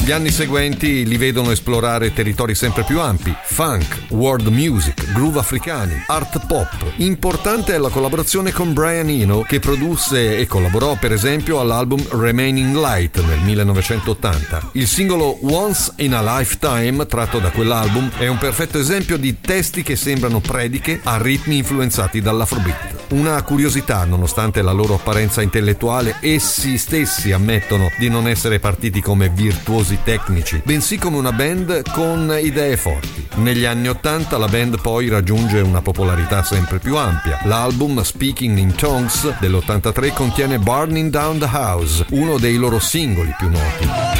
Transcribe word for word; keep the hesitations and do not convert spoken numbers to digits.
Gli anni seguenti li vedono esplorare territori sempre più ampi: funk, world music, groove africani, art pop. Importante è la collaborazione con Brian Eno, che produsse e collaborò per esempio all'album Remaining Light nel millenovecentottanta. Il singolo Once in a Lifetime, tratto da quell'album, è un perfetto esempio di testi che sembrano prediche a ritmi influenzati dall'afrobeat. Una curiosità: nonostante la loro apparenza intellettuale, essi stessi ammettono di non essere partiti come virtuosi tecnici, bensì come una band con idee forti. Negli anni ottanta la band poi raggiunge una popolarità sempre più ampia. L'album Speaking in Tongues dell'ottantatré contiene Burning Down the House, uno dei loro singoli più noti.